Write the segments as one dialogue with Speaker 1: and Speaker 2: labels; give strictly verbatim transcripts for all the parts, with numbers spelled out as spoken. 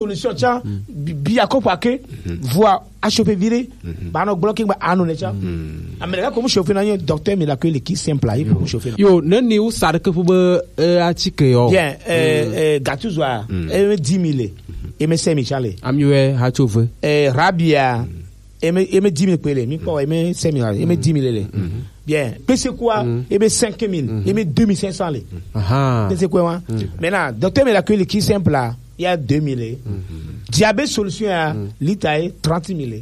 Speaker 1: condition cha bi akopa ke voix a chauffé viré ba no bloqué ba anu ne cha amerika ko mu chauffer na yo docteur Miracle qui simple là pour chauffer
Speaker 2: yo nani u sar ke fu ba atike yo
Speaker 1: bien euh gatuzwa e dix mille e me cinq mille chale
Speaker 2: am yo ha chauffer
Speaker 1: eh rabia e me e me dix mille pele mi ko e me cinq mille e me dix mille le bien c'est quoi e me cinq mille e me deux mille cinq cents le
Speaker 2: aha
Speaker 1: c'est quoi maintenant docteur Miracle qui simple là il y a deux mille diabète solution à l'italie trente mille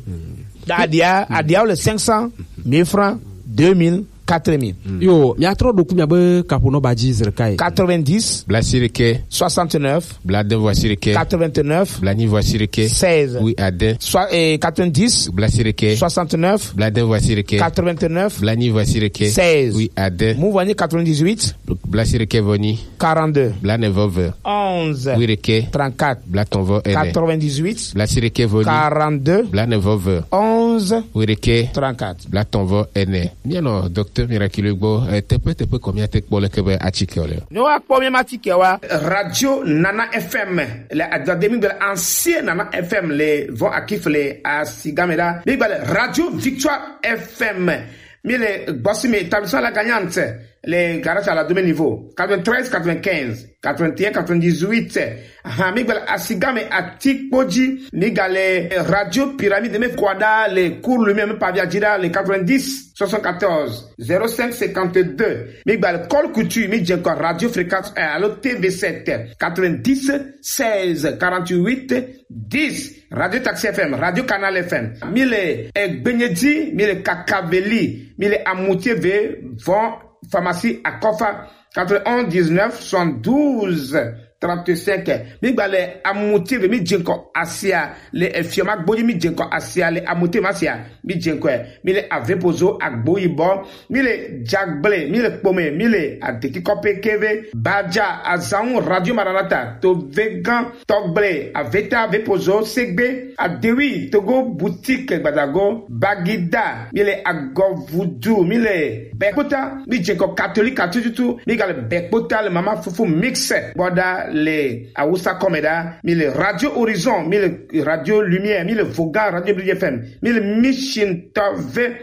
Speaker 1: adia adia le cinq cents mille francs deux mille quatre mille
Speaker 2: yo ya trop do kumya be kapono baji zerkai
Speaker 1: quatre-vingt-dix
Speaker 3: Blasirike
Speaker 1: soixante-neuf
Speaker 3: Bladen Voisirike
Speaker 1: quatre-vingt-neuf
Speaker 3: Blani Voisirike
Speaker 1: seize
Speaker 3: oui Aden
Speaker 1: soit quatre-vingt-dix
Speaker 3: Blasirike
Speaker 1: soixante-neuf
Speaker 3: Bladen Voisirike
Speaker 1: quatre-vingt-neuf
Speaker 3: Blani Voisirike
Speaker 1: seize
Speaker 3: oui Aden
Speaker 1: Mouvani quatre-vingt-dix-huit
Speaker 3: Blasirike Voni
Speaker 1: quarante-deux
Speaker 3: Blane Vove
Speaker 1: onze
Speaker 3: Wirike
Speaker 1: trente-quatre
Speaker 3: Blatonvo Ene
Speaker 1: quatre-vingt-dix-huit
Speaker 3: Blasirike Voni
Speaker 1: quarante-deux
Speaker 3: Blane Vove
Speaker 1: onze
Speaker 3: Wirike
Speaker 1: trente-quatre
Speaker 3: Blatonvo Ene Miano docteur Miracle Gbo tepe tepe combien tek bole kebe achike ole
Speaker 1: no wa premier matike wa radio Nana F M le académie de l'ancien Nana F M les vont à Kifle à Sigameda mais radio Victoire F M mais les bossi mais établissement la gagnante les garages à la deuxième niveau quatre-vingt-treize quatre-vingt-quinze quatre-vingt-un quatre-vingt-dix-huit ah migale asigame atikpoji migale radio pyramide me kwada les cours lui-même pas via dira les quatre-vingt-dix soixante-quatorze zéro cinq cinquante-deux migale col couture mi j'ai encore radio fréquence un allo T V sept quatre-vingt-dix seize quarante-huit dix radio taxi F M radio canal F M mille e benyedi mille kakaveli mille amoutier v vont pharmacie à Kofa quatre-vingt-onze dix-neuf soixante-douze trente-cinq mi gbale amuti mi jenko asia le efioma gboji mi jenko asia le amuti masia mi jenko mi le avepozo agboyi bo mi le jagble mi le pome mi le adeki kope keve baja azan radio maranata to vegan togble aveta avepozo segbe adewi togo boutique badago bagida mi le agovudu mi le bekota mi jenko catholique atutu mi gale bekota le mama fufu mix boda les Awusa Komeda, mille Radio Horizon, mille Radio Lumière, mille Voga, Radio Bridge F M, mille Mission Tove,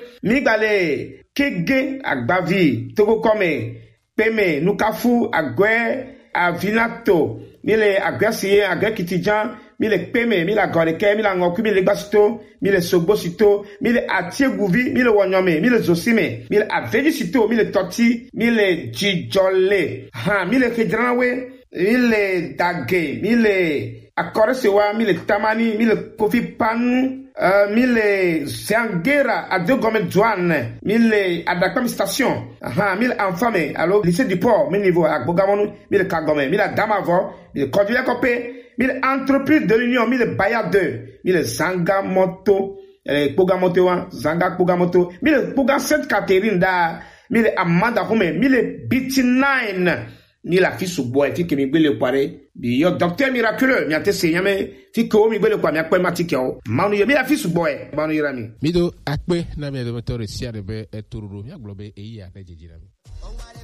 Speaker 1: mille Kege Agbavi, Togo Kome, Peme, Nukafu, Agwe, Avinato, mille Agwasiye, Agwe Kitijan, mille Peme, mille Agoreke, mille Ngoku, mille Basto, mille Sogosito, mille Atiegouvi, mille Wanyome, mille Zosime, mille Avedisito, mille Toti, mille Djijole, ha, mille Kedranwe, mille Dage, mille Akoresewa, mille Tamani, mille Kofi Panu, uh, mille Zangera, Adogome Douane, mille Adakam Station, uh, mille Enfame, alors lycée du port, mille niveau, à Bogamonu, mille Kagome, mille Damavo, mille Kodula Kopé, mille entreprises de l'Union, mille Baya deux, mille Zanga Moto, eh, Pogamoto, Zanga Pogamoto, mille Poga Sainte Catherine, da, mille Amanda Home, mille B T neuf, ni la fille sous bois fi que mi gbele pare bi yo docteur miraculeux mi ate se yame fi ko mi gbele kwa mi akwe matike o manu yo mi la fille sous bois manu yirami
Speaker 3: mido akpe na mi de motor sia de be eturu mi aglobe eyi ate jejira mi